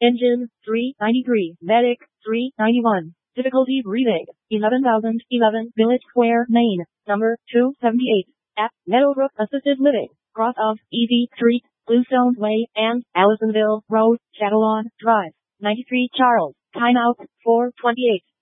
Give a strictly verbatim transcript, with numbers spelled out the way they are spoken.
Engine, three ninety-three. Medic, three ninety-one. Difficulty breathing, eleven thousand eleven. Village Square, Maine, number two seventy-eight. At Meadowbrook Assisted Living, cross of Easy Street, Bluestone Way, and Allisonville Road, Chatillon Drive. ninety-three Charles, timeout, four twenty-eight.